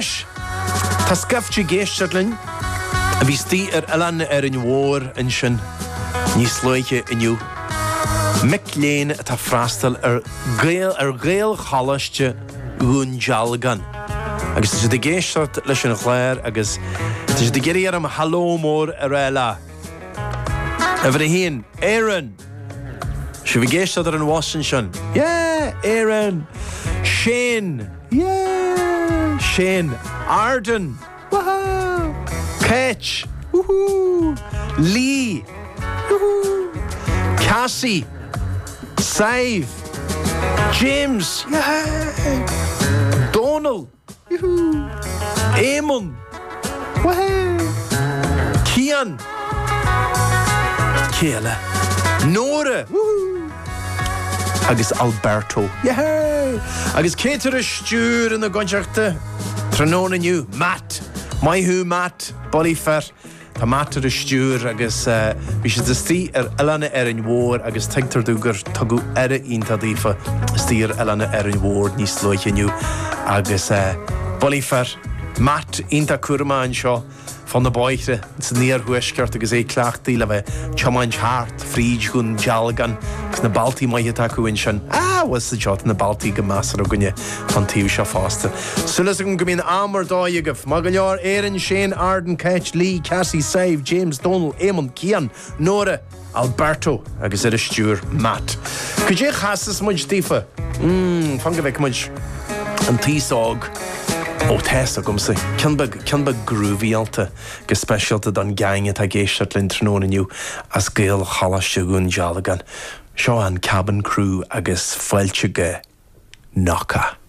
Anis, tá scafte géisteartlinn, a bhí stí elanna an mhór an sin, níos loiche iniu. Mic léin tá freastal gael chalaiste ún jalgan. Agus is de géisteart leis an chléir agus is de géir am halómór eile. A bhar hín, Éireann, si bhí géisteart an Washington. Yeah, Éireann. Shane. Yeah, Shane. Arden. Woohoo. Ketch. Woohoo. Lee. Woohoo. Cassie. Save. James. Yeah. Donald. Woohoo. Eamon. Woohoo. Cian. Ciala. Nora. Woohoo. Agus Alberto. Yehey! Agus Cater Stewr in the gunchachta. Tranona new Matt. My who Matt. Bolifer. Tá Matt Stewr agus bhí sé stí Elana an mhór agus teagtar dúgur tugu inta dífa stí Elana an mhór níos loicheniu agus Bolifer Matt inta curma an seo van de boite sa níor huisceart agus cleachtaí le bheith chomáint hart fríd gon jalgan gus na baltí maithe acu in sin was sa jot na baltí go measar a gunne fan tíú se fásta. Sulas go mín amar dáigeh má go leor Éireann, Shane, Arden, Ketch, Lee, Cassie, Save, James, Donald, Eamon, Cian, Nora, Alberto agus Stewr, Matt. Could you chasas much tífa? Fan go bheith much an tíság ó testa gomsa cean ba grúvíalta go speisialta don gange tá géisteart linn trónaniu as gael chalaiste gún jalagan. Seo an cabin crew agus foiilte go Knocker.